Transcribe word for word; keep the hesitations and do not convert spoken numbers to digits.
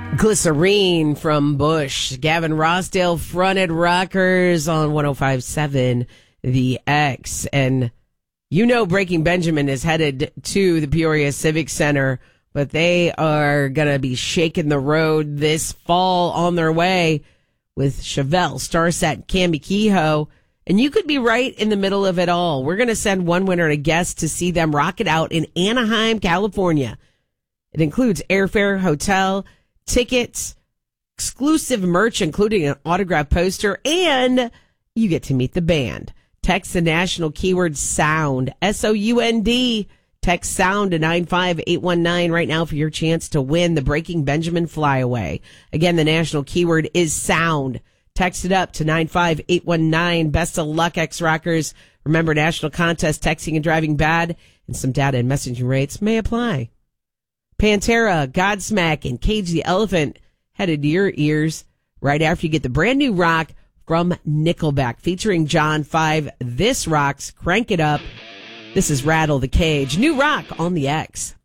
Glycerine from Bush. Gavin Rossdale fronted Rockers on one oh five point seven The X. And you know Breaking Benjamin is headed to the Peoria Civic Center, but they are going to be shaking the road this fall on their way with Chevelle, Starset, Camby Kehoe. And you could be right in the middle of it all. We're going to send one winner and a guest to see them rock it out in Anaheim, California. It includes airfare, hotel, tickets, exclusive merch, including an autographed poster, and you get to meet the band. Text the national keyword SOUND, S O U N D. Text SOUND to nine five eight one nine right now for your chance to win the Breaking Benjamin Flyaway. Again, the national keyword is SOUND. Text it up to nine five eight one nine. Best of luck, X-Rockers. Remember, national contest, texting and driving bad, and some data and messaging rates may apply. Pantera, Godsmack, and Cage the Elephant headed to your ears right after you get the brand new rock from Nickelback featuring John five. This rocks. Crank it up. This is Rattle the Cage. New rock on the X.